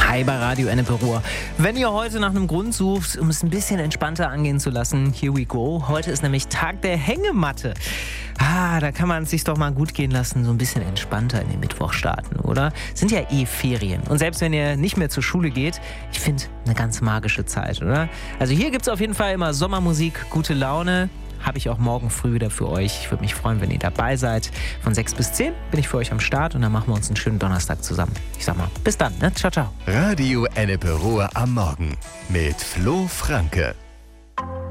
Hi bei Radio Ennepe Ruhr. Wenn ihr heute nach einem Grund sucht, um es ein bisschen entspannter angehen zu lassen, here we go. Heute ist nämlich Tag der Hängematte. Da kann man es sich doch mal gut gehen lassen, so ein bisschen entspannter in den Mittwoch starten, oder? Sind ja Ferien. Und selbst wenn ihr nicht mehr zur Schule geht, ich finde, eine ganz magische Zeit, oder? Also hier gibt es auf jeden Fall immer Sommermusik, gute Laune. Habe ich auch morgen früh wieder für euch. Ich würde mich freuen, wenn ihr dabei seid. Von 6 bis 10 bin ich für euch am Start und dann machen wir uns einen schönen Donnerstag zusammen. Ich sag mal, bis dann, ne? Ciao, ciao. Radio Ennepe Ruhr am Morgen mit Flo Franke.